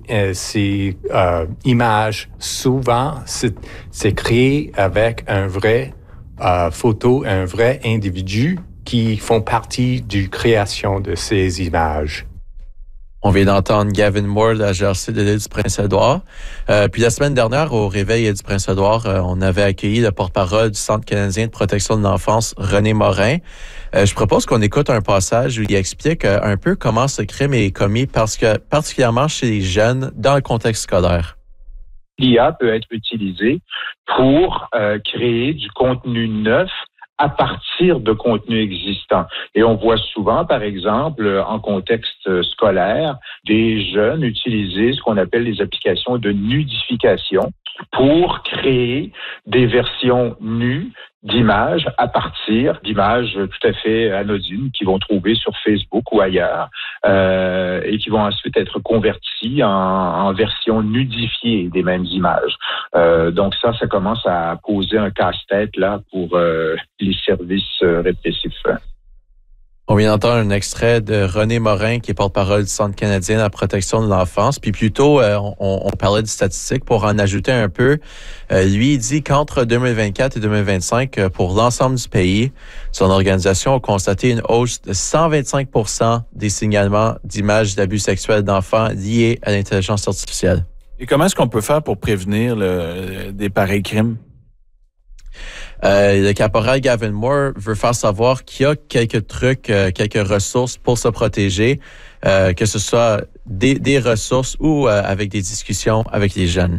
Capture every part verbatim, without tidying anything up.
euh, ces euh, images, souvent, c'est, c'est créé avec un vrai euh, photo, un vrai individu qui font partie du création de ces images. On vient d'entendre Gavin Moore de la G R C de l'île du Prince-Édouard. Euh, puis la semaine dernière, au Réveil du Prince-Édouard, euh, on avait accueilli le porte-parole du Centre canadien de protection de l'enfance, René Morin. Euh, je propose qu'on écoute un passage où il explique euh, un peu comment ce crime est commis, parce que particulièrement chez les jeunes, dans le contexte scolaire. L'I A peut être utilisée pour euh, créer du contenu neuf à partir de contenus existants. Et on voit souvent, par exemple, en contexte scolaire, des jeunes utiliser ce qu'on appelle les applications de nudification pour créer des versions nues d'images à partir d'images tout à fait anodines qu'ils vont trouver sur Facebook ou ailleurs euh, et qui vont ensuite être converties en, en version nudifiée des mêmes images. Euh, donc ça, ça commence à poser un casse-tête là pour euh, les services euh, répressifs. On vient d'entendre un extrait de René Morin, qui est porte-parole du Centre canadien de la protection de l'enfance. Puis plutôt, euh, on, on parlait de statistiques pour en ajouter un peu. Euh, lui, il dit qu'entre deux mille vingt-quatre et deux mille vingt-cinq, euh, pour l'ensemble du pays, son organisation a constaté une hausse de cent vingt-cinq pour cent des signalements d'images d'abus sexuels d'enfants liés à l'intelligence artificielle. Et comment est-ce qu'on peut faire pour prévenir le, des pareils crimes? Euh, le caporal Gavin Moore veut faire savoir qu'il y a quelques trucs, euh, quelques ressources pour se protéger, euh, que ce soit des, des ressources ou euh, avec des discussions avec les jeunes.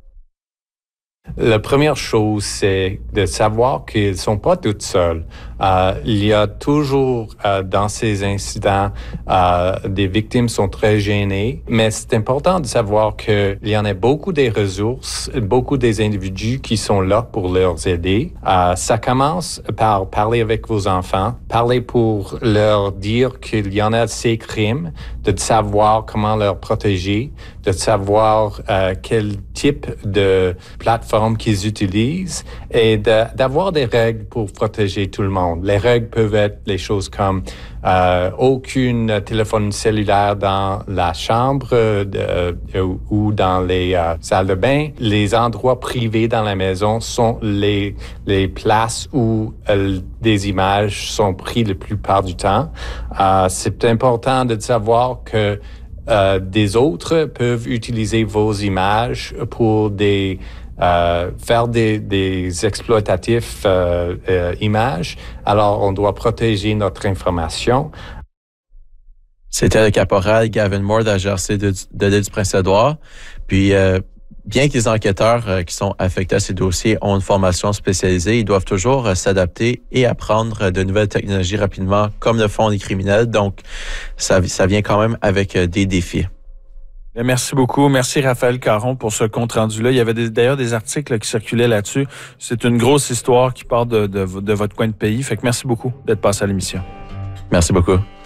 La première chose, c'est de savoir qu'ils ne sont pas tous seuls. Euh, il y a toujours, euh, dans ces incidents, euh, des victimes sont très gênées, mais c'est important de savoir qu'il y en a beaucoup des ressources, beaucoup des individus qui sont là pour leur aider. Euh, ça commence par parler avec vos enfants, parler pour leur dire qu'il y en a ces crimes, de savoir comment leur protéger, de savoir euh, quel type de plateforme qu'ils utilisent et de, d'avoir des règles pour protéger tout le monde. Les règles peuvent être les choses comme euh, aucun téléphone cellulaire dans la chambre de, euh, ou dans les euh, salles de bain. Les endroits privés dans la maison sont les, les places où euh, des images sont prises la plupart du temps. Euh, c'est important de savoir que euh, des autres peuvent utiliser vos images pour des Euh, faire des, des exploitatifs euh, euh, images. Alors, on doit protéger notre information. C'était le caporal Gavin Moore de la G R C de, de l'île du Prince-Édouard. Puis, euh, bien que les enquêteurs euh, qui sont affectés à ces dossiers ont une formation spécialisée, ils doivent toujours euh, s'adapter et apprendre de nouvelles technologies rapidement, comme le font les criminels. Donc, ça, ça vient quand même avec euh, des défis. Merci beaucoup. Merci Raphaël Caron pour ce compte-rendu-là. Il y avait des, d'ailleurs des articles là, qui circulaient là-dessus. C'est une grosse histoire qui part de, de, de votre coin de pays. Fait que merci beaucoup d'être passé à l'émission. Merci beaucoup.